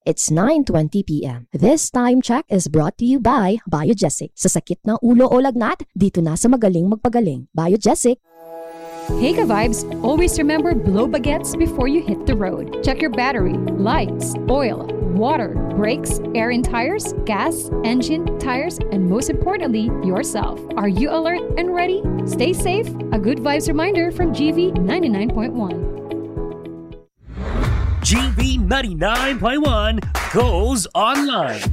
It's 9:20 p.m. This time check is brought to you by Biogesic. Sa sakit ng ulo o lagnat, dito na sa magaling magpagaling. Biogesic. Hey ka-vibes, always remember blow baguettes before you hit the road. Check your battery, lights, oil, water, brakes, air in tires, gas, engine, tires, and most importantly, yourself. Are you alert and ready? Stay safe. A good vibes reminder from GV 99.1. GV 99.1 goes online.